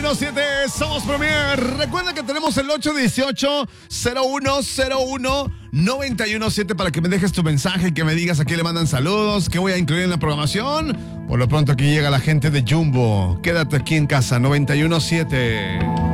91.7, somos Premier. Recuerda que tenemos el 818-0101-917 para que me dejes tu mensaje, que me digas a quién le mandan saludos, qué voy a incluir en la programación. Por lo pronto aquí llega la gente de Jumbo. Quédate aquí en casa, 91.7.